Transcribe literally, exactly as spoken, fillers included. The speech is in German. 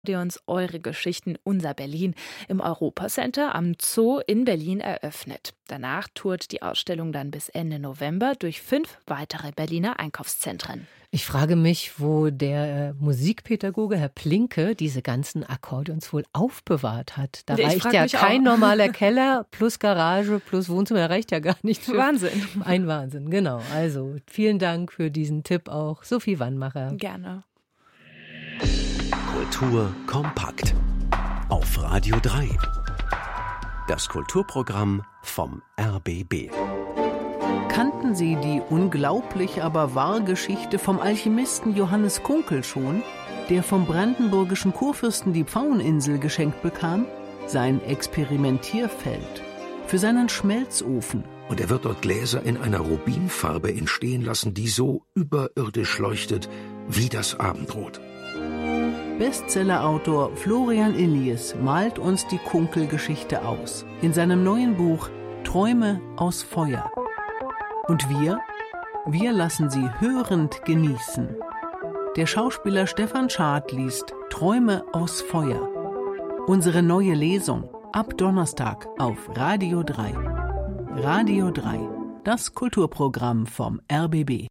uns eure Geschichten, unser Berlin im Europacenter am Zoo in Berlin eröffnet. Danach tourt die Ausstellung dann bis Ende November durch fünf weitere Berliner Einkaufszentren. Ich frage mich, wo der Musikpädagoge Herr Plinke diese ganzen Akkordeons wohl aufbewahrt hat. Da Ich reicht frag ja mich kein auch. normaler Keller plus Garage plus Wohnzimmer, reicht ja gar nicht. Für Wahnsinn. Ein Wahnsinn, genau. Also vielen Dank für diesen Tipp auch. Sophie Wannmacher. Gerne. Kultur kompakt. Auf Radio drei. Das Kulturprogramm vom R B B. Kannten Sie die unglaublich, aber wahre Geschichte vom Alchemisten Johannes Kunkel schon, der vom brandenburgischen Kurfürsten die Pfaueninsel geschenkt bekam? Sein Experimentierfeld für seinen Schmelzofen. Und er wird dort Gläser in einer Rubinfarbe entstehen lassen, die so überirdisch leuchtet wie das Abendrot. Bestsellerautor Florian Illies malt uns die Kunkel-Geschichte aus in seinem neuen Buch Träume aus Feuer. Und wir? Wir lassen sie hörend genießen. Der Schauspieler Stefan Schad liest Träume aus Feuer. Unsere neue Lesung ab Donnerstag auf Radio drei. Radio drei, das Kulturprogramm vom R B B.